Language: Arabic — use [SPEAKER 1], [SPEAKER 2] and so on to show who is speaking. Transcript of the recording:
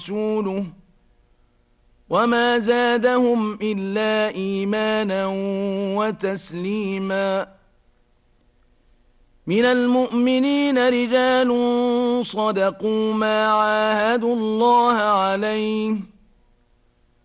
[SPEAKER 1] ورسوله وما زادهم إلا إيمانا وتسليما. من المؤمنين رجال صدقوا ما عاهدوا الله عليه